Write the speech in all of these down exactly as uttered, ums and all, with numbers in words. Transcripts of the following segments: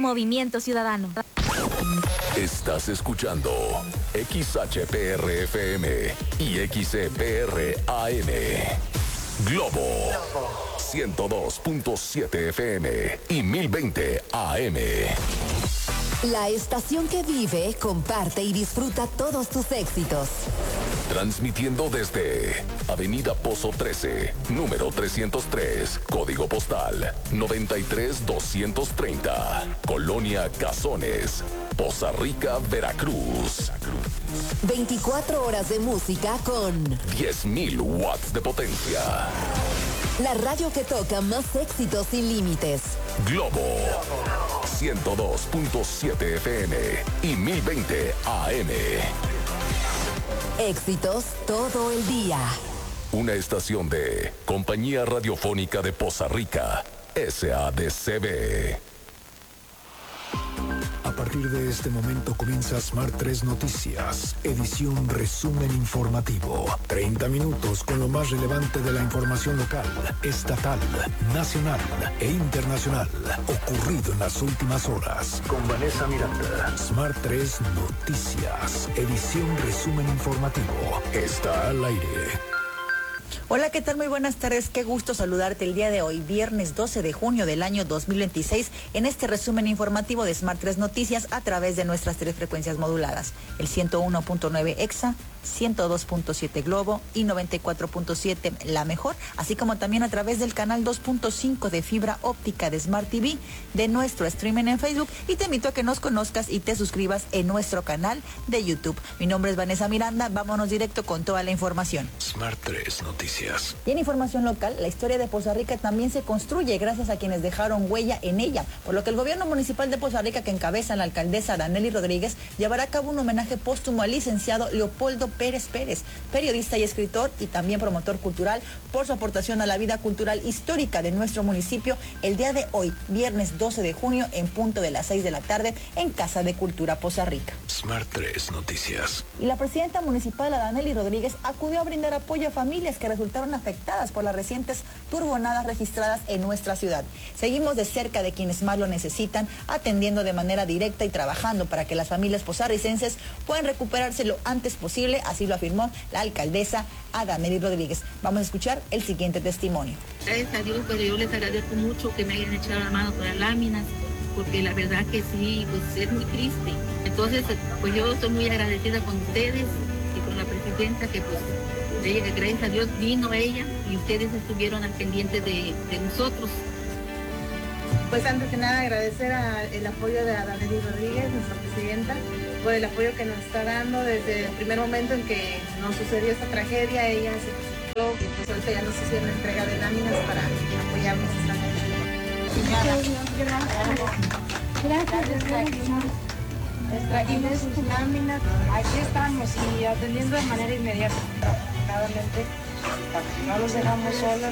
Movimiento Ciudadano. Estás escuchando X H P R F M y X E P R A M. Globo ciento dos punto siete F M y mil veinte A M. La estación que vive, comparte y disfruta todos tus éxitos. Transmitiendo desde Avenida Pozo trece, número trescientos tres, código postal noventa y tres doscientos treinta, Colonia Cazones, Poza Rica, Veracruz. veinticuatro horas de música con diez mil watts de potencia. La radio que toca más éxitos sin límites. Globo ciento dos punto siete F M y mil veinte A M. Éxitos todo el día. Una estación de Compañía Radiofónica de Poza Rica, S A D C B. A partir de este momento comienza Smart tres Noticias, edición resumen informativo. treinta minutos con lo más relevante de la información local, estatal, nacional e internacional, ocurrido en las últimas horas. Con Vanessa Miranda. Smart tres Noticias, edición resumen informativo. Está al aire. Hola, ¿qué tal? Muy buenas tardes. Qué gusto saludarte el día de hoy, viernes doce de junio del año dos mil veintiséis, en este resumen informativo de Smart tres Noticias a través de nuestras tres frecuencias moduladas, el ciento uno punto nueve EXA, ciento dos punto siete Globo y noventa y cuatro punto siete La Mejor, así como también a través del canal dos punto cinco de fibra óptica de Smart T V, de nuestro streaming en Facebook, y te invito a que nos conozcas y te suscribas en nuestro canal de YouTube. Mi nombre es Vanessa Miranda, vámonos directo con toda la información. Smart tres Noticias. Y en información local, la historia de Poza Rica también se construye gracias a quienes dejaron huella en ella, por lo que el gobierno municipal de Poza Rica, que encabeza la alcaldesa Danely Rodríguez, llevará a cabo un homenaje póstumo al licenciado Leopoldo Pérez Pérez, periodista y escritor y también promotor cultural, por su aportación a la vida cultural histórica de nuestro municipio el día de hoy, viernes doce de junio, en punto de las seis de la tarde, en Casa de Cultura Poza Rica. Smart tres Noticias. Y la presidenta municipal Danely Rodríguez acudió a brindar apoyo a familias que resultaron afectadas por las recientes turbonadas registradas en nuestra ciudad. Seguimos de cerca de quienes más lo necesitan, atendiendo de manera directa y trabajando para que las familias pozarricenses puedan recuperarse lo antes posible, así lo afirmó la alcaldesa Danely Rodríguez. Vamos a escuchar el siguiente testimonio. Gracias a Dios, pero yo les agradezco mucho que me hayan echado la mano con las láminas, porque la verdad que sí, pues es muy triste. Entonces, pues yo estoy muy agradecida con ustedes y con la presidenta, que pues ella, gracias a Dios, vino ella y ustedes estuvieron al pendiente de, de nosotros. Pues antes que nada agradecer a, el apoyo de Danely Rodríguez, nuestra presidenta, por el apoyo que nos está dando desde el primer momento en que nos sucedió esta tragedia. Ella se presentó y pues ahorita ya nos hicieron la entrega de láminas para apoyarnos esta noche. Gracias, gracias. Les trajimos sus láminas, aquí estamos y atendiendo de manera inmediata. Afortunadamente, no los dejamos solos.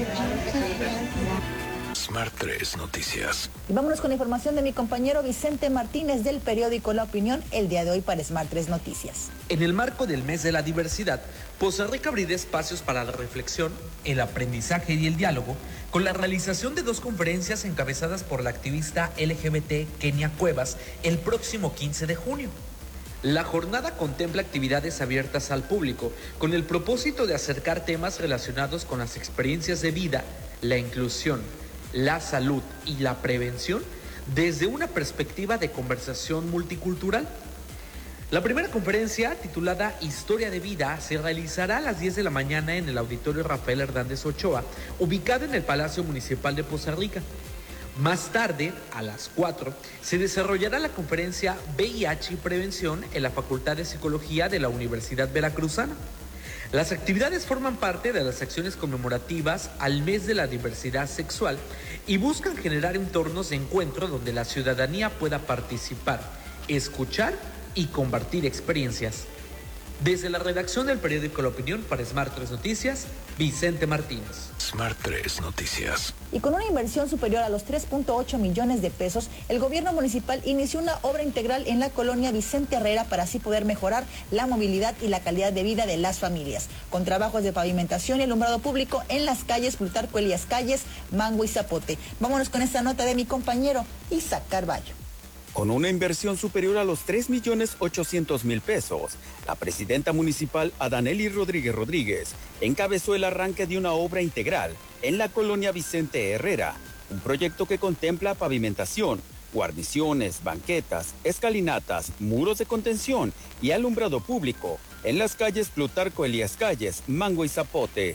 Smart tres Noticias. Y vámonos con la información de mi compañero Vicente Martínez del periódico La Opinión el día de hoy para Smart tres Noticias. En el marco del mes de la diversidad, Poza Rica abrirá espacios para la reflexión, el aprendizaje y el diálogo con la realización de dos conferencias encabezadas por la activista L G B T Kenia Cuevas el próximo quince de junio. La jornada contempla actividades abiertas al público con el propósito de acercar temas relacionados con las experiencias de vida, la inclusión, la salud y la prevención desde una perspectiva de conversación multicultural. La primera conferencia, titulada Historia de Vida, se realizará a las diez de la mañana en el Auditorio Rafael Hernández Ochoa, ubicado en el Palacio Municipal de Poza Rica. Más tarde, a las cuatro, se desarrollará la conferencia V I H y Prevención en la Facultad de Psicología de la Universidad Veracruzana. Las actividades forman parte de las acciones conmemorativas al mes de la diversidad sexual y buscan generar entornos de encuentro donde la ciudadanía pueda participar, escuchar y compartir experiencias. Desde la redacción del periódico La Opinión para Smart tres Noticias, Vicente Martínez. Smart tres Noticias. Y con una inversión superior a los tres punto ocho millones de pesos, el gobierno municipal inició una obra integral en la colonia Vicente Herrera para así poder mejorar la movilidad y la calidad de vida de las familias, con trabajos de pavimentación y alumbrado público en las calles Plutarco Elías Calles, Mango y Zapote. Vámonos con esta nota de mi compañero Isaac Carballo. Con una inversión superior a los tres millones ochocientos mil pesos, la presidenta municipal Adanely Rodríguez Rodríguez encabezó el arranque de una obra integral en la colonia Vicente Herrera, un proyecto que contempla pavimentación, guarniciones, banquetas, escalinatas, muros de contención y alumbrado público en las calles Plutarco Elías Calles, Mango y Zapote.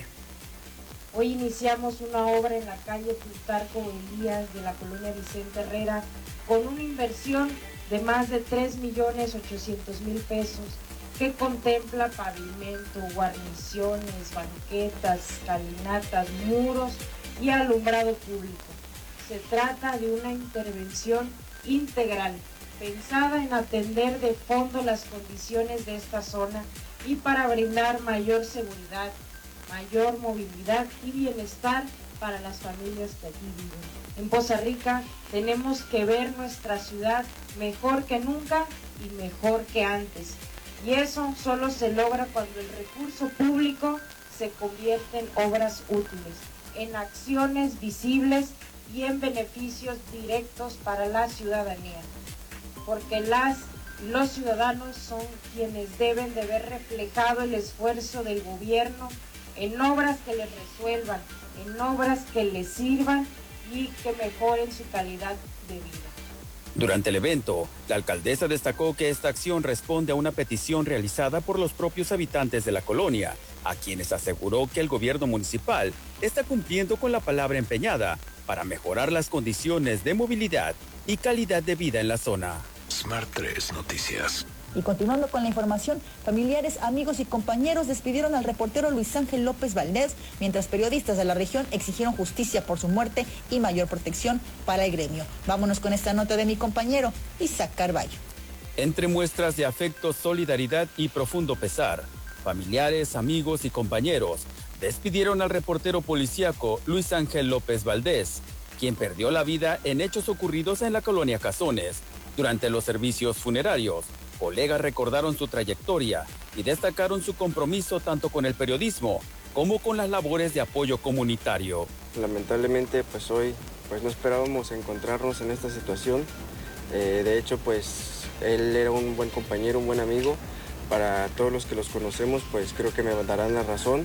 Hoy iniciamos una obra en la calle Plutarco Elías de la colonia Vicente Herrera con una inversión de más de tres millones ochocientos mil pesos que contempla pavimento, guarniciones, banquetas, escalinatas, muros y alumbrado público. Se trata de una intervención integral, pensada en atender de fondo las condiciones de esta zona y para brindar mayor seguridad, mayor movilidad y bienestar para las familias que aquí viven. En Poza Rica tenemos que ver nuestra ciudad mejor que nunca y mejor que antes. Y eso solo se logra cuando el recurso público se convierte en obras útiles, en acciones visibles y en beneficios directos para la ciudadanía. Porque las y los ciudadanos son quienes deben de ver reflejado el esfuerzo del gobierno en obras que les resuelvan, en obras que les sirvan y que mejoren su calidad de vida. Durante el evento, la alcaldesa destacó que esta acción responde a una petición realizada por los propios habitantes de la colonia, a quienes aseguró que el gobierno municipal está cumpliendo con la palabra empeñada para mejorar las condiciones de movilidad y calidad de vida en la zona. Smart tres Noticias. Y continuando con la información, familiares, amigos y compañeros despidieron al reportero Luis Ángel López Valdés, mientras periodistas de la región exigieron justicia por su muerte y mayor protección para el gremio. Vámonos con esta nota de mi compañero Isaac Carballo. Entre muestras de afecto, solidaridad y profundo pesar, familiares, amigos y compañeros despidieron al reportero policíaco Luis Ángel López Valdés, quien perdió la vida en hechos ocurridos en la colonia Cazones. Durante los servicios funerarios, colegas recordaron su trayectoria y destacaron su compromiso tanto con el periodismo como con las labores de apoyo comunitario. Lamentablemente, pues hoy pues no esperábamos encontrarnos en esta situación. Eh, de hecho, pues él era un buen compañero, un buen amigo. Para todos los que los conocemos, pues creo que me darán la razón.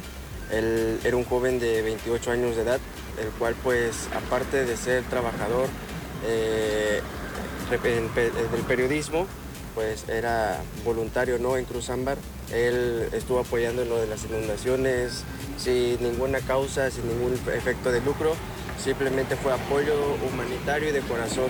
Él era un joven de veintiocho años de edad, el cual pues aparte de ser trabajador eh, del periodismo, pues era voluntario, ¿no?, en Cruz Ámbar. Él estuvo apoyando en lo de las inundaciones sin ninguna causa, sin ningún efecto de lucro, simplemente fue apoyo humanitario y de corazón.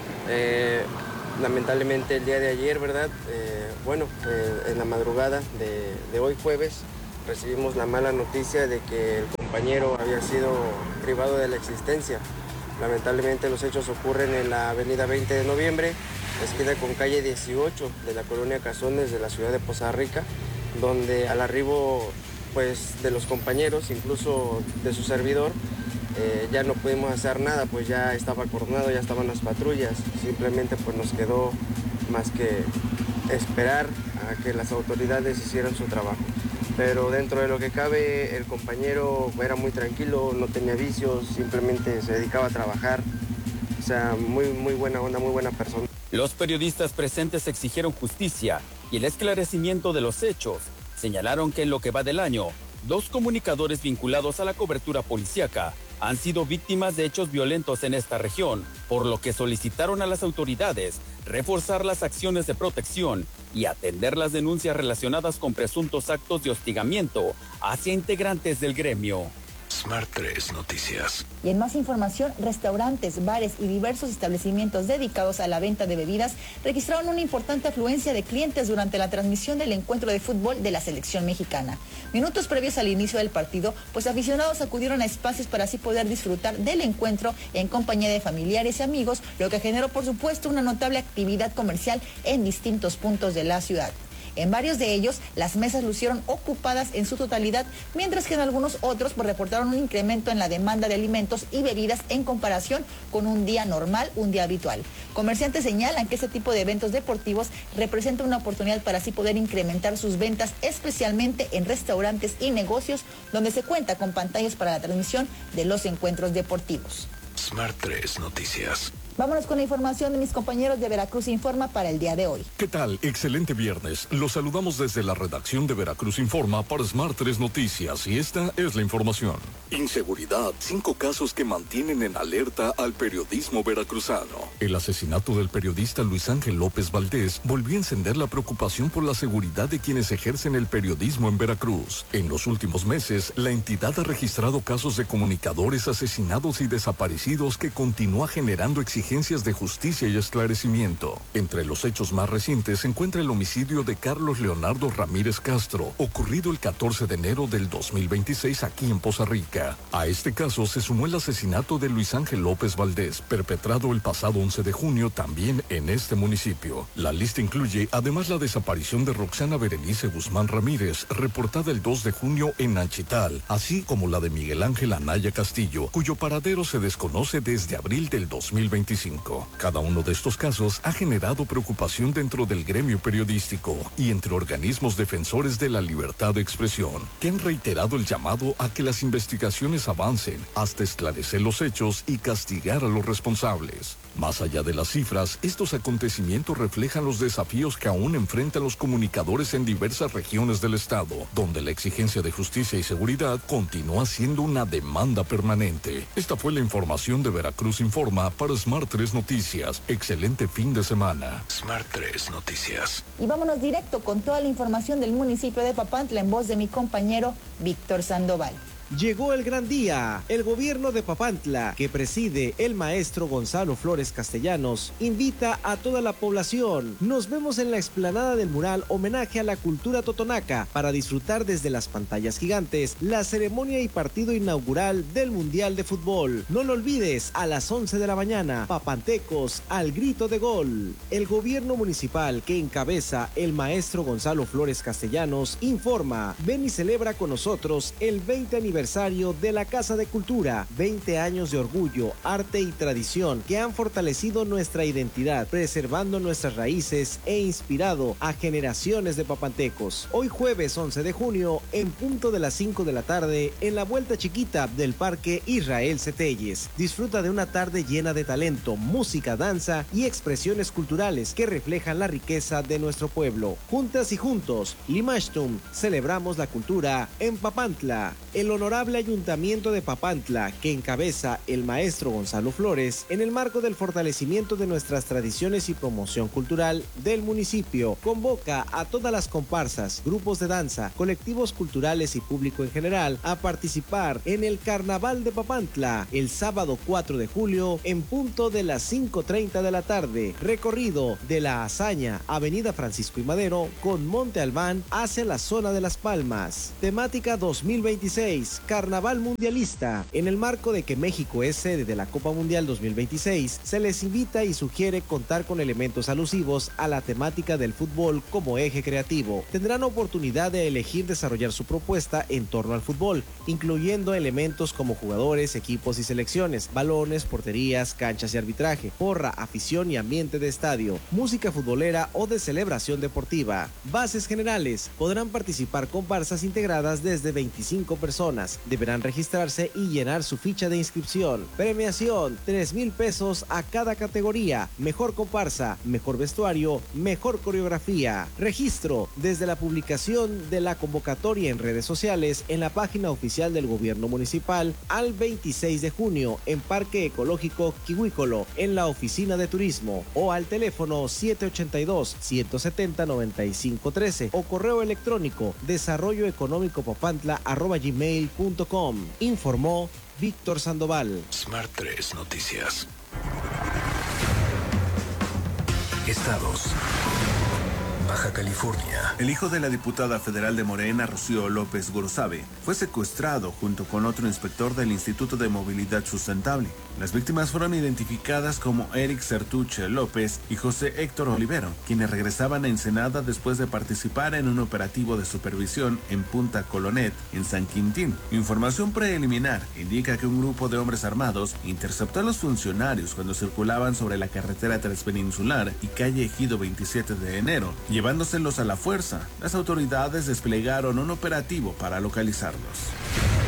Eh, lamentablemente el día de ayer, ¿verdad? Eh, bueno, eh, en la madrugada de, de hoy jueves, recibimos la mala noticia de que el compañero había sido privado de la existencia. Lamentablemente los hechos ocurren en la avenida veinte de noviembre, esquina con calle dieciocho de la colonia Cazones de la ciudad de Poza Rica, donde al arribo pues, de los compañeros, incluso de su servidor, eh, ya no pudimos hacer nada, pues ya estaba acordonado, ya estaban las patrullas, simplemente pues nos quedó más que esperar a que las autoridades hicieran su trabajo. Pero dentro de lo que cabe, el compañero era muy tranquilo, no tenía vicios, simplemente se dedicaba a trabajar. O sea, muy, muy buena onda, muy buena persona. Los periodistas presentes exigieron justicia y el esclarecimiento de los hechos. Señalaron que en lo que va del año, dos comunicadores vinculados a la cobertura policíaca han sido víctimas de hechos violentos en esta región, por lo que solicitaron a las autoridades reforzar las acciones de protección y atender las denuncias relacionadas con presuntos actos de hostigamiento hacia integrantes del gremio. Smart tres Noticias. Y en más información, restaurantes, bares y diversos establecimientos dedicados a la venta de bebidas registraron una importante afluencia de clientes durante la transmisión del encuentro de fútbol de la selección mexicana. Minutos previos al inicio del partido, pues aficionados acudieron a espacios para así poder disfrutar del encuentro en compañía de familiares y amigos, lo que generó por supuesto una notable actividad comercial en distintos puntos de la ciudad. En varios de ellos, las mesas lucieron ocupadas en su totalidad, mientras que en algunos otros pues, reportaron un incremento en la demanda de alimentos y bebidas en comparación con un día normal, un día habitual. Comerciantes señalan que este tipo de eventos deportivos representa una oportunidad para así poder incrementar sus ventas, especialmente en restaurantes y negocios, donde se cuenta con pantallas para la transmisión de los encuentros deportivos. Smart tres Noticias. Vámonos con la información de mis compañeros de Veracruz Informa para el día de hoy. ¿Qué tal? Excelente viernes. Los saludamos desde la redacción de Veracruz Informa para Smart tres Noticias y esta es la información. Inseguridad. Cinco casos que mantienen en alerta al periodismo veracruzano. El asesinato del periodista Luis Ángel López Valdés volvió a encender la preocupación por la seguridad de quienes ejercen el periodismo en Veracruz. En los últimos meses, la entidad ha registrado casos de comunicadores asesinados y desaparecidos que continúa generando exigencias de justicia y esclarecimiento. Entre los hechos más recientes se encuentra el homicidio de Carlos Leonardo Ramírez Castro, ocurrido el catorce de enero del dos mil veintiséis aquí en Poza Rica. A este caso se sumó el asesinato de Luis Ángel López Valdés, perpetrado el pasado once de junio también en este municipio. La lista incluye además la desaparición de Roxana Berenice Guzmán Ramírez, reportada el dos de junio en Nanchital, así como la de Miguel Ángel Anaya Castillo, cuyo paradero se desconoce desde abril del dos mil veinticinco. Cada uno de estos casos ha generado preocupación dentro del gremio periodístico y entre organismos defensores de la libertad de expresión, que han reiterado el llamado a que las investigaciones avancen hasta esclarecer los hechos y castigar a los responsables. Más allá de las cifras, estos acontecimientos reflejan los desafíos que aún enfrentan los comunicadores en diversas regiones del estado, donde la exigencia de justicia y seguridad continúa siendo una demanda permanente. Esta fue la información de Veracruz Informa para Smart tres Noticias. Excelente fin de semana. Smart tres Noticias. Y vámonos directo con toda la información del municipio de Papantla en voz de mi compañero Víctor Sandoval. Llegó el gran día. El gobierno de Papantla, que preside el maestro Gonzalo Flores Castellanos, invita a toda la población. Nos vemos en la explanada del mural homenaje a la cultura totonaca para disfrutar desde las pantallas gigantes la ceremonia y partido inaugural del Mundial de Fútbol. No lo olvides, a las once de la mañana, papantecos al grito de gol. El gobierno municipal que encabeza el maestro Gonzalo Flores Castellanos informa: ven y celebra con nosotros el veinte aniversario aniversario de la Casa de Cultura, veinte años de orgullo, arte y tradición que han fortalecido nuestra identidad, preservando nuestras raíces e inspirado a generaciones de papantecos. Hoy jueves once de junio, en punto de las cinco de la tarde, en la vuelta chiquita del Parque Israel Cetelles. Disfruta de una tarde llena de talento, música, danza y expresiones culturales que reflejan la riqueza de nuestro pueblo. Juntas y juntos, Limashtum, celebramos la cultura en Papantla. El honorable Ayuntamiento de Papantla, que encabeza el maestro Gonzalo Flores, en el marco del fortalecimiento de nuestras tradiciones y promoción cultural del municipio, convoca a todas las comparsas, grupos de danza, colectivos culturales y público en general a participar en el Carnaval de Papantla el sábado cuatro de julio en punto de las cinco treinta de la tarde. Recorrido de la Hazaña, Avenida Francisco y Madero, con Monte Albán hacia la zona de Las Palmas. Temática dos mil veintiséis. Carnaval Mundialista. En el marco de que México es sede de la Copa Mundial dos mil veintiséis, se les invita y sugiere contar con elementos alusivos a la temática del fútbol como eje creativo. Tendrán oportunidad de elegir desarrollar su propuesta en torno al fútbol, incluyendo elementos como jugadores, equipos y selecciones, balones, porterías, canchas y arbitraje, porra, afición y ambiente de estadio, música futbolera o de celebración deportiva. Bases generales. Podrán participar comparsas integradas desde veinticinco personas. Deberán registrarse y llenar su ficha de inscripción. Premiación: tres mil pesos a cada categoría. Mejor comparsa, mejor vestuario, mejor coreografía. Registro desde la publicación de la convocatoria en redes sociales en la página oficial del gobierno municipal al veintiséis de junio en Parque Ecológico Quihuícolo, en la oficina de turismo, o al teléfono siete ochenta y dos, ciento setenta, noventa y cinco trece o correo electrónico desarrolloeconómicopapantla arroba gmail punto com. Informó Víctor Sandoval. Smart tres Noticias. Estados. Baja California. El hijo de la diputada federal de Morena, Rocío López Gorosabe, fue secuestrado junto con otro inspector del Instituto de Movilidad Sustentable. Las víctimas fueron identificadas como Eric Sertuche López y José Héctor Olivero, quienes regresaban a Ensenada después de participar en un operativo de supervisión en Punta Colonet, en San Quintín. Información preliminar indica que un grupo de hombres armados interceptó a los funcionarios cuando circulaban sobre la carretera transpeninsular y calle Ejido veintisiete de enero, llevándoselos a la fuerza. Las autoridades desplegaron un operativo para localizarlos.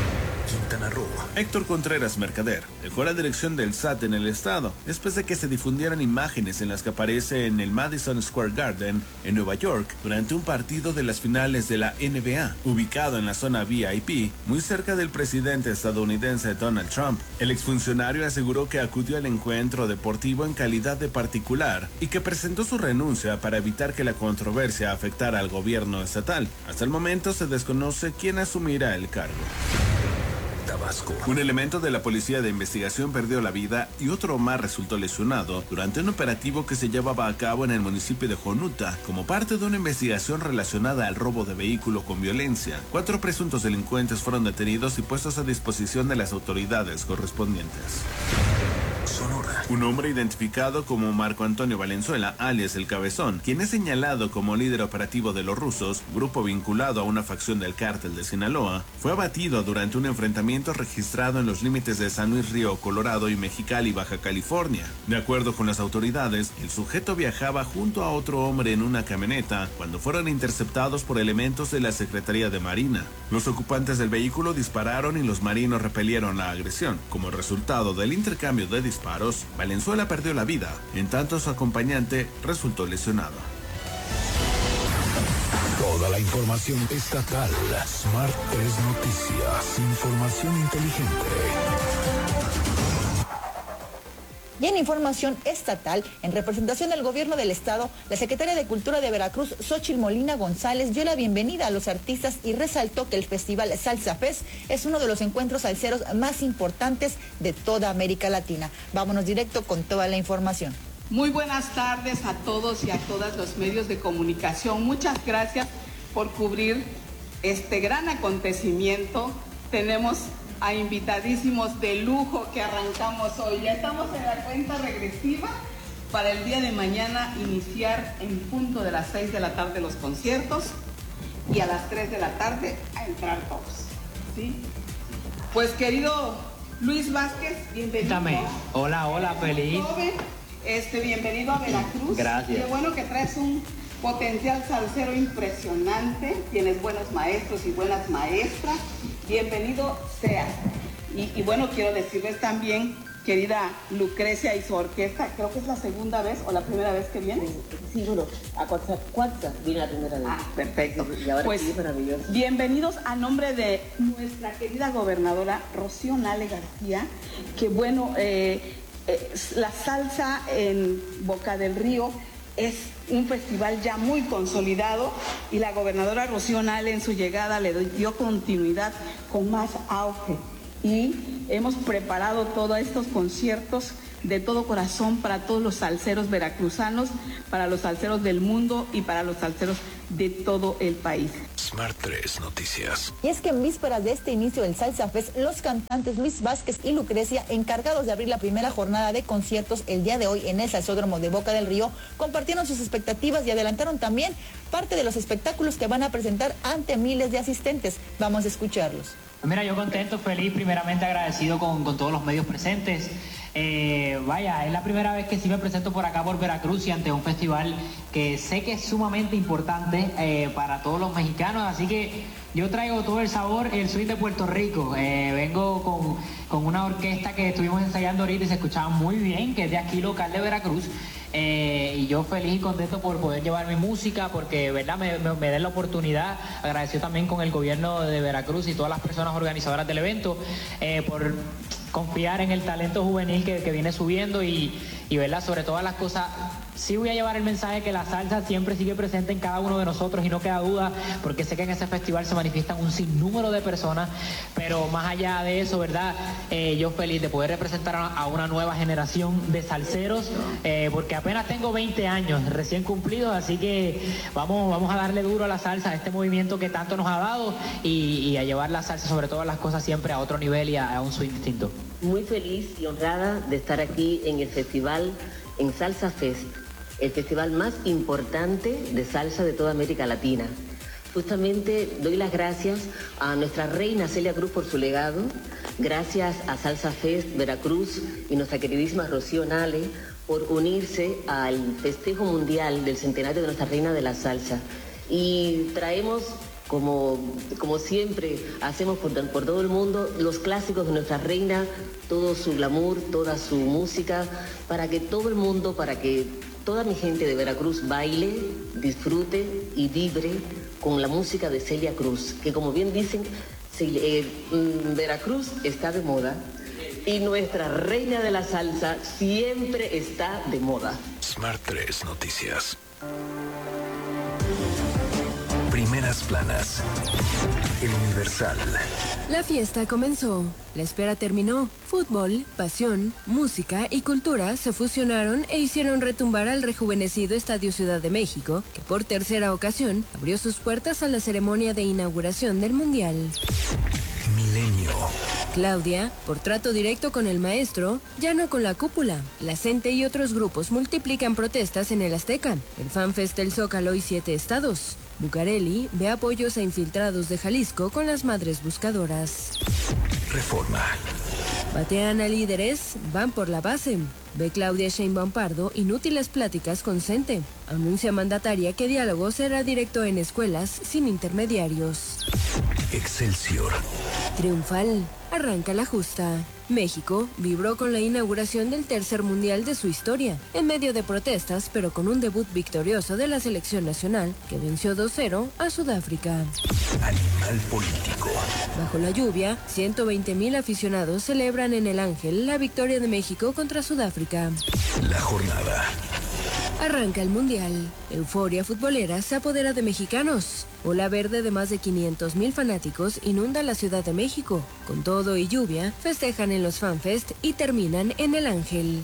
Quintana Roo. Héctor Contreras Mercader dejó la dirección del S A T en el estado después de que se difundieran imágenes en las que aparece en el Madison Square Garden en Nueva York durante un partido de las finales de la N B A, ubicado en la zona V I P, muy cerca del presidente estadounidense Donald Trump. El exfuncionario aseguró que acudió al encuentro deportivo en calidad de particular y que presentó su renuncia para evitar que la controversia afectara al gobierno estatal. Hasta el momento se desconoce quién asumirá el cargo. Tabasco. Un elemento de la policía de investigación perdió la vida y otro más resultó lesionado durante un operativo que se llevaba a cabo en el municipio de Jonuta como parte de una investigación relacionada al robo de vehículo con violencia. Cuatro presuntos delincuentes fueron detenidos y puestos a disposición de las autoridades correspondientes. Sonora. Un hombre identificado como Marco Antonio Valenzuela, alias El Cabezón, quien es señalado como líder operativo de los Rusos, grupo vinculado a una facción del cártel de Sinaloa, fue abatido durante un enfrentamiento registrado en los límites de San Luis Río Colorado y Mexicali, Baja California. De acuerdo con las autoridades, el sujeto viajaba junto a otro hombre en una camioneta cuando fueron interceptados por elementos de la Secretaría de Marina. Los ocupantes del vehículo dispararon y los marinos repelieron la agresión. Como resultado del intercambio de disparos, Valenzuela perdió la vida, en tanto su acompañante resultó lesionado. Toda la información estatal. Smart tres Noticias. Información inteligente. Y en información estatal, en representación del gobierno del estado, la secretaria de Cultura de Veracruz, Xóchitl Molina González, dio la bienvenida a los artistas y resaltó que el Festival Salsa Fest es uno de los encuentros salseros más importantes de toda América Latina. Vámonos directo con toda la información. Muy buenas tardes a todos y a todas los medios de comunicación. Muchas gracias por cubrir este gran acontecimiento. Tenemos a invitadísimos de lujo que arrancamos hoy. Ya estamos en la cuenta regresiva para el día de mañana iniciar en punto de las seis de la tarde los conciertos y a las tres de la tarde a entrar todos, ¿sí? Pues querido Luis Vázquez, bienvenido. Dame. Hola, hola, feliz. Joven, este, bienvenido a Veracruz. Gracias. Qué bueno que traes un potencial salsero impresionante, tienes buenos maestros y buenas maestras. Bienvenido sea. Y, y bueno, quiero decirles también, querida Lucrecia y su orquesta, creo que es la segunda vez o la primera vez que viene. Sí, bueno, a cuarta vine la primera vez. Ah, perfecto. Y ahora pues, sí, maravilloso. Bienvenidos a nombre de nuestra querida gobernadora Rocío Nale García, que bueno, eh, eh, la salsa en Boca del Río es un festival ya muy consolidado y la gobernadora Rocío Nale en su llegada le dio continuidad con más auge y hemos preparado todos estos conciertos de todo corazón para todos los salseros veracruzanos, para los salseros del mundo y para los salseros de todo el país. Smart tres Noticias. Y es que en vísperas de este inicio del Salsa Fest, los cantantes Luis Vázquez y Lucrecia, encargados de abrir la primera jornada de conciertos el día de hoy en el Salsódromo de Boca del Río, compartieron sus expectativas y adelantaron también parte de los espectáculos que van a presentar ante miles de asistentes. Vamos a escucharlos. Mira, yo contento, feliz, primeramente agradecido con, con todos los medios presentes. Eh, vaya, es la primera vez que sí me presento por acá por Veracruz y ante un festival que sé que es sumamente importante eh, para todos los mexicanos, así que yo traigo todo el sabor, el swing de Puerto Rico. Eh, vengo con, con una orquesta que estuvimos ensayando ahorita y se escuchaba muy bien, que es de aquí local de Veracruz. Eh, y yo feliz y contento por poder llevar mi música, porque verdad me, me, me den la oportunidad. Agradecido también con el gobierno de Veracruz y todas las personas organizadoras del evento eh, por confiar en el talento juvenil que, que viene subiendo y, y verdad, sobre todas las cosas, sí voy a llevar el mensaje que la salsa siempre sigue presente en cada uno de nosotros y no queda duda, porque sé que en ese festival se manifiestan un sinnúmero de personas, pero más allá de eso, verdad, eh, yo feliz de poder representar a, a una nueva generación de salseros, eh, porque apenas tengo veinte años recién cumplidos, así que vamos, vamos a darle duro a la salsa, a este movimiento que tanto nos ha dado y, y a llevar la salsa sobre todas las cosas siempre a otro nivel y a, a un swing distinto. Muy feliz y honrada de estar aquí en el festival, en Salsa Fest, el festival más importante de salsa de toda América Latina. Justamente doy las gracias a nuestra reina Celia Cruz por su legado, gracias a Salsa Fest Veracruz y nuestra queridísima Rocío Nale por unirse al festejo mundial del centenario de nuestra reina de la salsa. Y traemos como, como siempre hacemos por, por todo el mundo, los clásicos de nuestra reina, todo su glamour, toda su música, para que todo el mundo, para que toda mi gente de Veracruz baile, disfrute y vibre con la música de Celia Cruz, que como bien dicen, eh, Veracruz está de moda y nuestra reina de la salsa siempre está de moda. Smart tres Noticias. Primeras planas. El Universal. La fiesta comenzó, la espera terminó. Fútbol, pasión, música y cultura se fusionaron e hicieron retumbar al rejuvenecido Estadio Ciudad de México, que por tercera ocasión abrió sus puertas a la ceremonia de inauguración del Mundial. Milenio. Claudia, por trato directo con el maestro, ya no con la cúpula. La CENTE y otros grupos multiplican protestas en el Azteca, el FanFest del Zócalo y siete estados. Bucareli ve apoyos a infiltrados de Jalisco con las madres buscadoras. Reforma. Batean a líderes, van por la base. Ve Claudia Sheinbaum Pardo inútiles pláticas con CENTE. Anuncia mandataria que diálogo será directo en escuelas sin intermediarios. Excelsior. Triunfal. Arranca la justa. México vibró con la inauguración del tercer mundial de su historia, en medio de protestas, pero con un debut victorioso de la selección nacional, que venció dos cero a Sudáfrica. Animal político. Bajo la lluvia, ciento veinte mil aficionados celebran en el Ángel la victoria de México contra Sudáfrica. La jornada. Arranca el Mundial. Euforia futbolera se apodera de mexicanos. Ola verde de más de quinientos mil fanáticos inunda la Ciudad de México. Con todo y lluvia, festejan en los FanFest y terminan en el Ángel.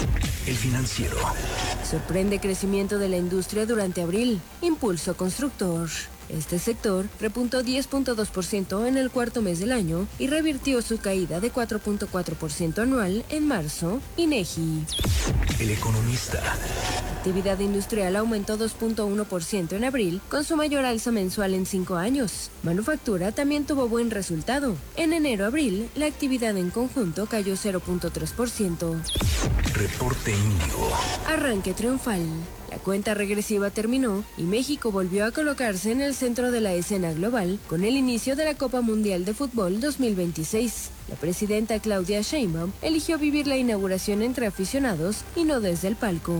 El Financiero. Sorprende crecimiento de la industria durante abril. Impulso constructor. Este sector repuntó diez punto dos por ciento en el cuarto mes del año y revirtió su caída de cuatro punto cuatro por ciento anual en marzo. INEGI. El Economista. Actividad industrial aumentó dos punto uno por ciento en abril, con su mayor alza mensual en cinco años. Manufactura también tuvo buen resultado. En enero-abril, la actividad en conjunto cayó cero punto tres por ciento. Reporte Índigo. Arranque triunfal. La cuenta regresiva terminó y México volvió a colocarse en el centro de la escena global con el inicio de la Copa Mundial de Fútbol dos mil veintiséis. La presidenta Claudia Sheinbaum eligió vivir la inauguración entre aficionados y no desde el palco.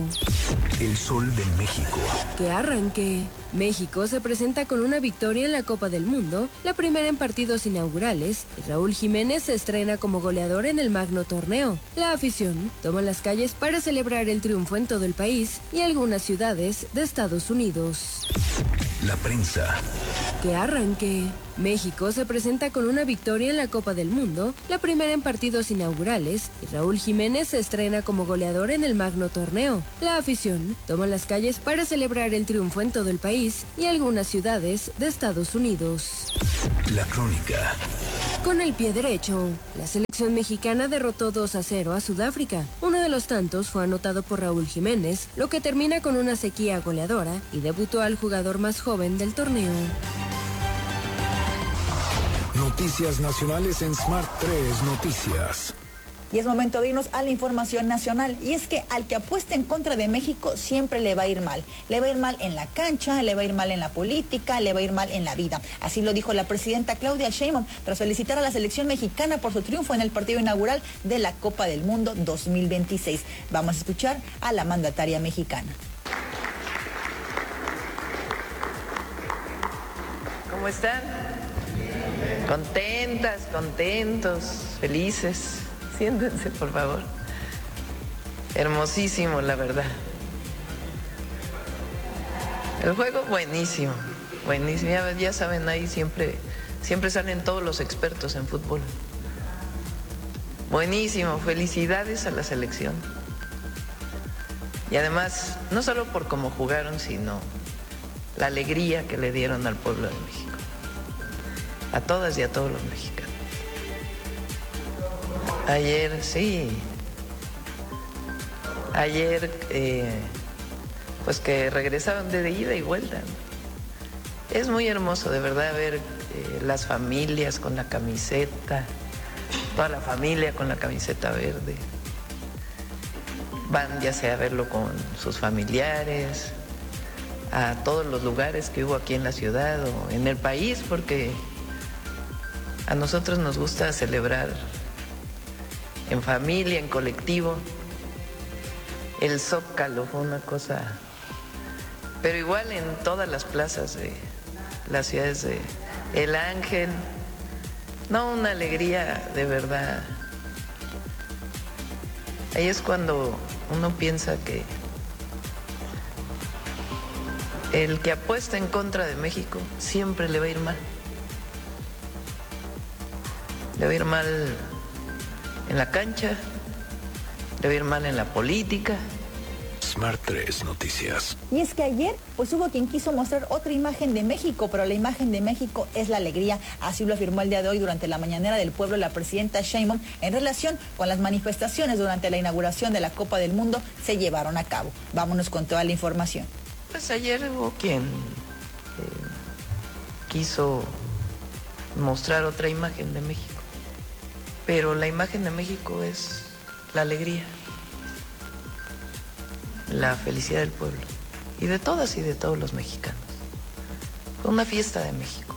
El Sol de México. Que arranque. México se presenta con una victoria en la Copa del Mundo, la primera en partidos inaugurales, y Raúl Jiménez se estrena como goleador en el magno torneo. La afición toma las calles para celebrar el triunfo en todo el país y algunas ciudades de Estados Unidos. La prensa. Que arranque. México se presenta con una victoria en la Copa del Mundo, la primera en partidos inaugurales, y Raúl Jiménez se estrena como goleador en el magno torneo. La afición toma las calles para celebrar el triunfo en todo el país y algunas ciudades de Estados Unidos. La crónica. Con el pie derecho, la selección mexicana derrotó dos a cero a Sudáfrica. Uno de los tantos fue anotado por Raúl Jiménez, lo que termina con una sequía goleadora y debutó al jugador más joven del torneo. Noticias nacionales en Smart tres Noticias. Y es momento de irnos a la información nacional. Y es que al que apueste en contra de México siempre le va a ir mal. Le va a ir mal en la cancha, le va a ir mal en la política, le va a ir mal en la vida. Así lo dijo la presidenta Claudia Sheinbaum tras felicitar a la selección mexicana por su triunfo en el partido inaugural de la Copa del Mundo dos mil veintiséis. Vamos a escuchar a la mandataria mexicana. ¿Cómo están? Contentas, contentos, felices. Siéntense, por favor. Hermosísimo, la verdad. El juego, buenísimo. Buenísimo. Ya, ya saben, ahí siempre, siempre salen todos los expertos en fútbol. Buenísimo. Felicidades a la selección. Y además, no solo por cómo jugaron, sino la alegría que le dieron al pueblo de México. A todas y a todos los mexicanos. Ayer, sí. Ayer, eh, pues que regresaron de ida y vuelta. Es muy hermoso, de verdad, ver eh, las familias con la camiseta, toda la familia con la camiseta verde. Van ya sea a verlo con sus familiares, a todos los lugares que hubo aquí en la ciudad o en el país, porque a nosotros nos gusta celebrar en familia, en colectivo. El Zócalo fue una cosa, pero igual en todas las plazas de las ciudades de El Ángel, no, una alegría de verdad. Ahí es cuando uno piensa que el que apuesta en contra de México siempre le va a ir mal. Le va a ir mal en la cancha, le va a ir mal en la política. Smart tres Noticias. Y es que ayer, pues hubo quien quiso mostrar otra imagen de México, pero la imagen de México es la alegría. Así lo afirmó el día de hoy durante la mañanera del pueblo la presidenta Sheinbaum en relación con las manifestaciones durante la inauguración de la Copa del Mundo se llevaron a cabo. Vámonos con toda la información. Pues ayer hubo quien eh, quiso mostrar otra imagen de México, pero la imagen de México es la alegría, la felicidad del pueblo y de todas y de todos los mexicanos. Fue una fiesta de México,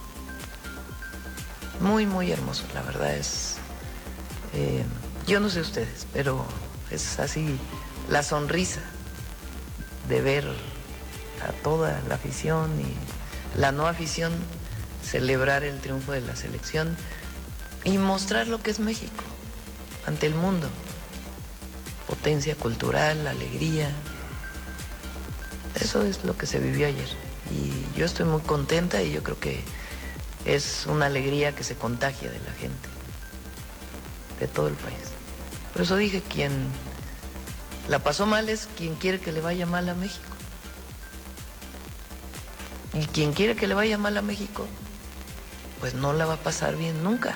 muy muy hermoso, la verdad es, eh, yo no sé ustedes, pero es así la sonrisa de ver a toda la afición y la no afición celebrar el triunfo de la selección y mostrar lo que es México ante el mundo. Potencia cultural, alegría. Eso es lo que se vivió ayer. Y yo estoy muy contenta y yo creo que es una alegría que se contagia de la gente, de todo el país. Por eso dije, quien la pasó mal es quien quiere que le vaya mal a México. Y quien quiere que le vaya mal a México, pues no la va a pasar bien nunca.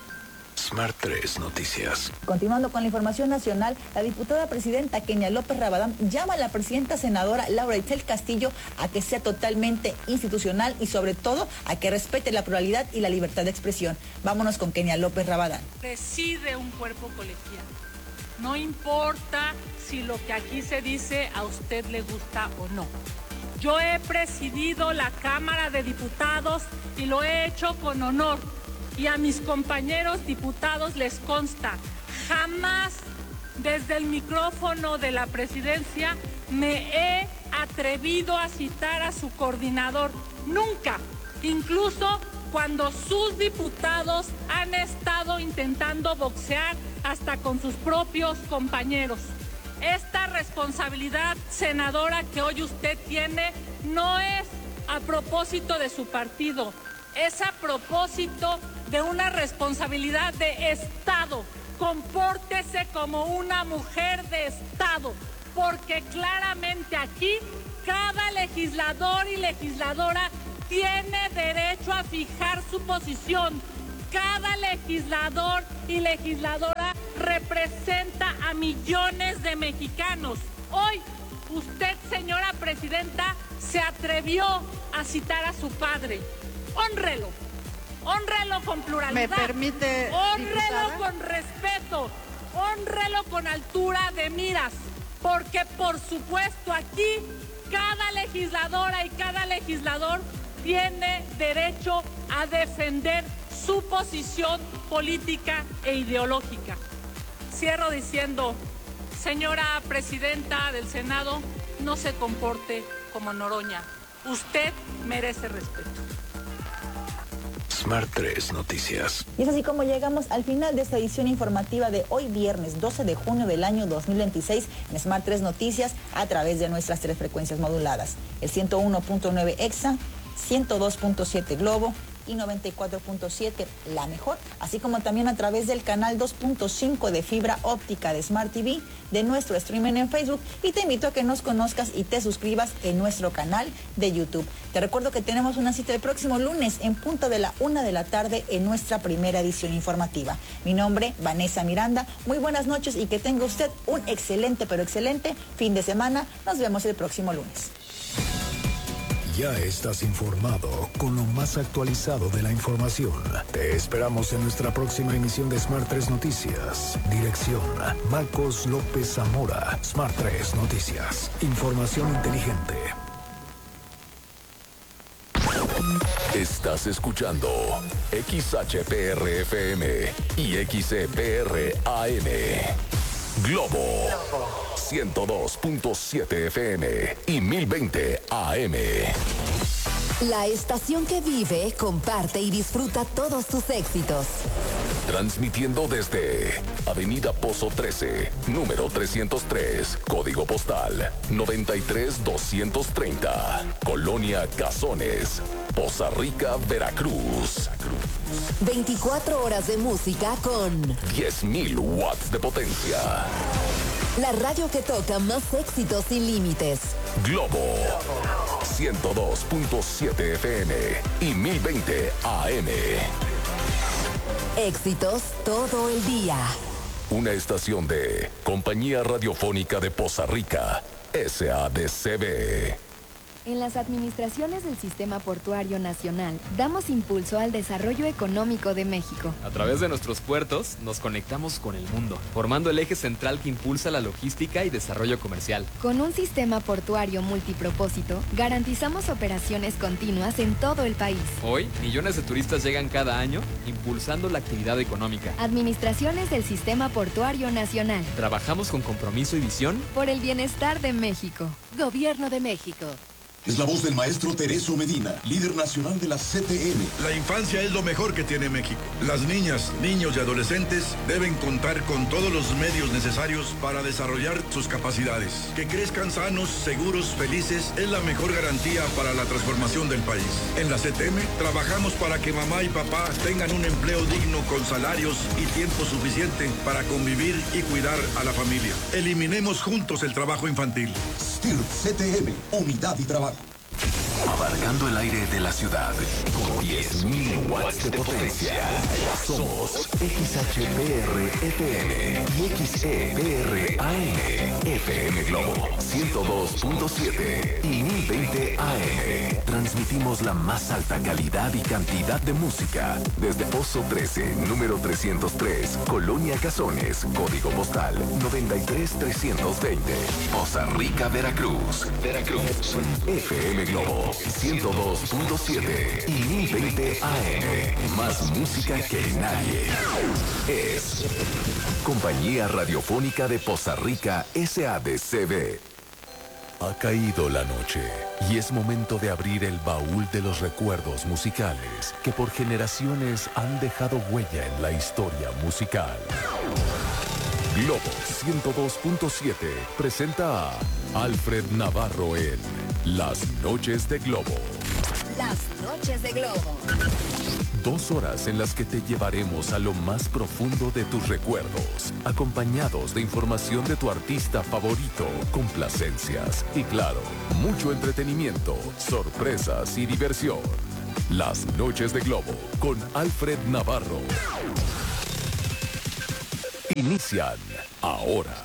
Smart tres Noticias. Continuando con la información nacional, la diputada presidenta Kenia López Rabadán llama a la presidenta senadora Laura Itzel Castillo a que sea totalmente institucional y sobre todo a que respete la pluralidad y la libertad de expresión. Vámonos con Kenia López Rabadán. Preside un cuerpo colegiado. No importa si lo que aquí se dice a usted le gusta o no. Yo he presidido la Cámara de Diputados y lo he hecho con honor. Y a mis compañeros diputados les consta, jamás desde el micrófono de la presidencia me he atrevido a citar a su coordinador. Nunca, incluso cuando sus diputados han estado intentando boxear hasta con sus propios compañeros. Esta responsabilidad, senadora, que hoy usted tiene, no es a propósito de su partido, es a propósito de una responsabilidad de Estado. Compórtese como una mujer de Estado, porque claramente aquí cada legislador y legisladora tiene derecho a fijar su posición. Cada legislador y legisladora representa a millones de mexicanos. Hoy, usted, señora presidenta, se atrevió a citar a su padre. Hónrelo, hónrelo con pluralidad. ¿Me permite, Hónrelo diputada? con respeto, hónrelo con altura de miras, porque por supuesto aquí cada legisladora y cada legislador tiene derecho a defender su posición política e ideológica. Cierro diciendo, señora presidenta del Senado, no se comporte como Noroña. Usted merece respeto. Smart tres Noticias. Y es así como llegamos al final de esta edición informativa de hoy viernes doce de junio del año dos mil veintiséis en Smart tres Noticias a través de nuestras tres frecuencias moduladas. El ciento uno punto nueve Exa, ciento dos punto siete Globo y noventa y cuatro punto siete La Mejor, así como también a través del canal dos punto cinco de fibra óptica de Smart T V, de nuestro streaming en Facebook, y te invito a que nos conozcas y te suscribas en nuestro canal de YouTube. Te recuerdo que tenemos una cita el próximo lunes en punto de la una de la tarde en nuestra primera edición informativa. Mi nombre, Vanessa Miranda, muy buenas noches y que tenga usted un excelente, pero excelente fin de semana. Nos vemos el próximo lunes. Ya estás informado con lo más actualizado de la información. Te esperamos en nuestra próxima emisión de Smart tres Noticias. Dirección, Marcos López Zamora. Smart tres Noticias. Información inteligente. Estás escuchando X H P R F M y X E P R A M. Globo ciento dos punto siete F M y mil veinte A M. La estación que vive, comparte y disfruta todos tus éxitos. Transmitiendo desde Avenida Pozo trece, número trescientos tres, código postal noventa y tres doscientos treinta, Colonia Cazones, Poza Rica, Veracruz. veinticuatro horas de música con diez mil watts de potencia. La radio que toca más éxitos sin límites. Globo ciento dos punto siete F M y mil veinte A M. Éxitos todo el día. Una estación de Compañía Radiofónica de Poza Rica, S A D C B. En las administraciones del Sistema Portuario Nacional, damos impulso al desarrollo económico de México. A través de nuestros puertos, nos conectamos con el mundo, formando el eje central que impulsa la logística y desarrollo comercial. Con un sistema portuario multipropósito, garantizamos operaciones continuas en todo el país. Hoy, millones de turistas llegan cada año, impulsando la actividad económica. Administraciones del Sistema Portuario Nacional. Trabajamos con compromiso y visión por el bienestar de México. Gobierno de México. Es la voz del maestro Tereso Medina, líder nacional de la C T M. La infancia es lo mejor que tiene México. Las niñas, niños y adolescentes deben contar con todos los medios necesarios para desarrollar sus capacidades. Que crezcan sanos, seguros, felices es la mejor garantía para la transformación del país. En la C T M trabajamos para que mamá y papá tengan un empleo digno con salarios y tiempo suficiente para convivir y cuidar a la familia. Eliminemos juntos el trabajo infantil. S T I R C T M, unidad y trabajo. Abarcando el aire de la ciudad con diez mil watts de potencia. Somos X H P R F M y X E P R A M. F M Globo ciento dos punto siete y mil veinte A M. Transmitimos la más alta calidad y cantidad de música desde Pozo trece, número trescientos tres, Colonia Cazones, código postal noventa y tres trescientos veinte. Poza Rica, Veracruz. Veracruz. F M Globo ciento dos punto siete y mil veinte A M. Más música que nadie. Es Compañía Radiofónica de Poza Rica, S A D C B. Ha caído la noche y es momento de abrir el baúl de los recuerdos musicales que por generaciones han dejado huella en la historia musical. Globo ciento dos punto siete presenta a Alfred Navarro en Las Noches de Globo. Las Noches de Globo. Dos horas en las que te llevaremos a lo más profundo de tus recuerdos, acompañados de información de tu artista favorito, complacencias y, claro, mucho entretenimiento, sorpresas y diversión. Las Noches de Globo con Alfred Navarro. Inician ahora.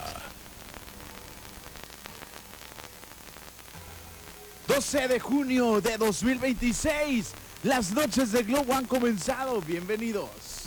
doce de junio de dos mil veintiséis. Las Noches de Globo han comenzado. Bienvenidos.